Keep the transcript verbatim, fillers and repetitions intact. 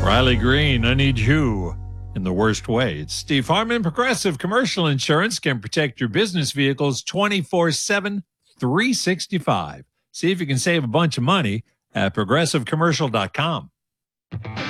Riley Green, I need you in the worst way. It's Steve Harmon. Progressive Commercial Insurance can protect your business vehicles twenty-four seven, three sixty-five. See if you can save a bunch of money at progressive commercial dot com.